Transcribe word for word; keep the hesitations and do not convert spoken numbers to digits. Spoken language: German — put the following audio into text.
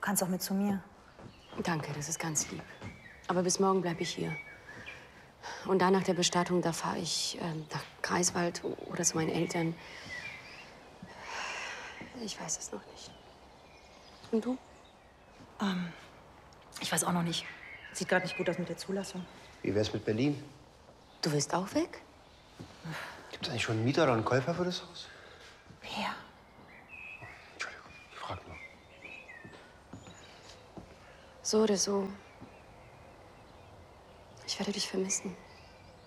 kannst auch mit zu mir. Danke, das ist ganz lieb. Aber bis morgen bleibe ich hier. Und dann nach der Bestattung, da fahre ich ähm, nach Greifswald oder zu meinen Eltern. Ich weiß es noch nicht. Und du? Ähm, ich weiß auch noch nicht. Sieht gerade nicht gut aus mit der Zulassung. Wie wär's mit Berlin? Du willst auch weg? Gibt es eigentlich schon einen Mieter oder einen Käufer für das Haus? Wer? Entschuldigung, ich frag nur. So oder so. Ich werde dich vermissen.